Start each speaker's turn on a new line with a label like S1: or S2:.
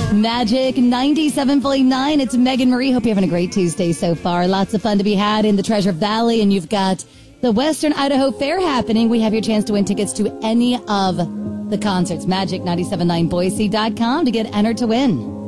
S1: Magic 97.9. It's Megan Marie. Hope you're having a great Tuesday so far. Lots of fun to be had in the Treasure Valley, and you've got the Western Idaho Fair happening. We have your chance to win tickets to any of the concerts. Magic979boise.com to get entered to win.